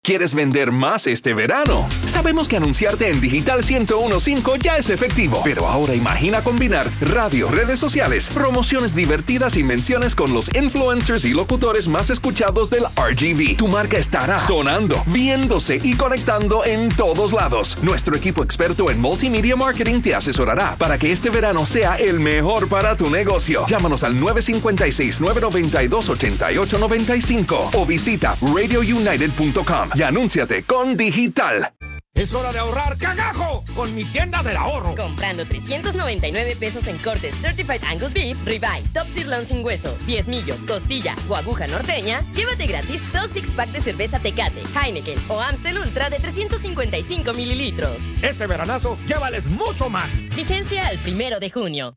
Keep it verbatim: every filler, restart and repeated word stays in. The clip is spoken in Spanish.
¿Quieres vender más este verano? Sabemos que anunciarte en Digital ciento uno punto cinco ya es efectivo, pero ahora imagina combinar radio, redes sociales, promociones divertidas y menciones con los influencers y locutores más escuchados del R G V. Tu marca estará sonando, viéndose y conectando en todos lados. Nuestro equipo experto en multimedia marketing te asesorará para que este verano sea el mejor para tu negocio. Llámanos al nueve cinco seis, nueve nueve dos, ocho ocho nueve cinco o visita radio united punto com. Y anúnciate con Digital. Es hora de ahorrar cagajo con mi tienda del ahorro. Comprando trescientos noventa y nueve pesos en cortes Certified Angus Beef, Ribeye, Top Sirloin sin hueso, diezmillo, costilla o aguja norteña, llévate gratis dos six pack de cerveza Tecate, Heineken o Amstel Ultra de trescientos cincuenta y cinco mililitros. Este veranazo llévales mucho más. Vigencia al primero de junio.